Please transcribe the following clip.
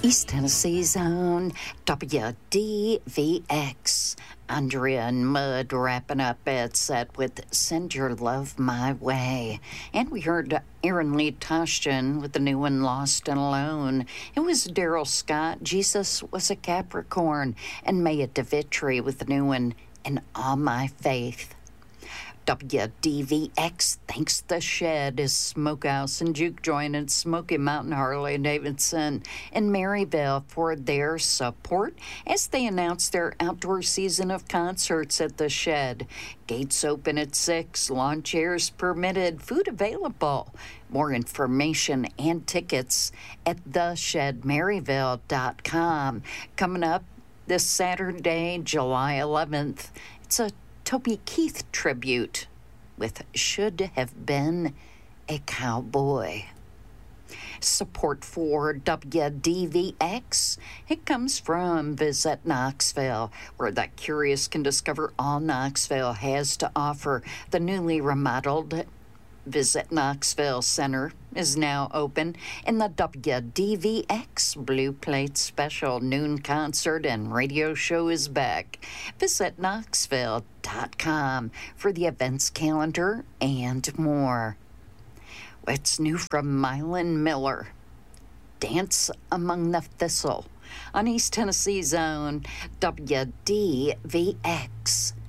East Tennessee's own WDVX. Andrea and Mud wrapping up at set with Send Your Love My Way. And we heard Aaron Lee Toshton with the new one, Lost and Alone. It was Daryl Scott, Jesus Was a Capricorn, and Maya DeVitri with the new one, In All My Faith. WDVX thanks The Shed, is Smokehouse and Juke Joint and Smoky Mountain Harley Davidson in Maryville for their support as they announce their outdoor season of concerts at The Shed. Gates open at 6, lawn chairs permitted, food available. More information and tickets at theshedmaryville.com. Coming up this Saturday, July 11th, it's a Toby Keith tribute with Should Have Been a Cowboy. Support for WDVX, it comes from Visit Knoxville, where the curious can discover all Knoxville has to offer. The newly remodeled Visit Knoxville Center is now open, and the WDVX Blue Plate Special noon concert and radio show is back. Visit Knoxville.com for the events calendar and more. What's new from Mylan Miller? Dance Among the Thistle on East Tennessee's own WDVX.